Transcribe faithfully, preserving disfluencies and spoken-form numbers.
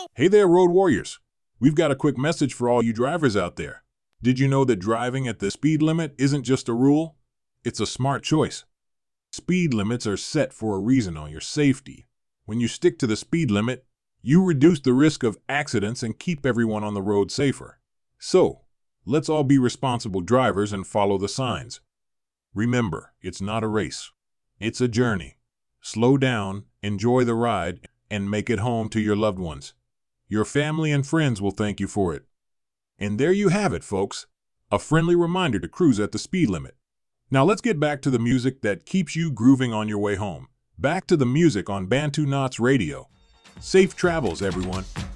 Hey there, road warriors. We've got a quick message for all you drivers out there. Did you know that driving at the speed limit isn't just a rule? It's a smart choice. Speed limits are set for a reason on your safety. When you stick to the speed limit, you reduce the risk of accidents and keep everyone on the road safer. So, let's all be responsible drivers and follow the signs. Remember, it's not a race. It's a journey. Slow down, enjoy the ride, and make it home to your loved ones. Your family and friends will thank you for it. And there you have it, folks. A friendly reminder to cruise at the speed limit. Now let's get back to the music that keeps you grooving on your way home. Back to the music on Bantu Knots Radio. Safe travels, everyone.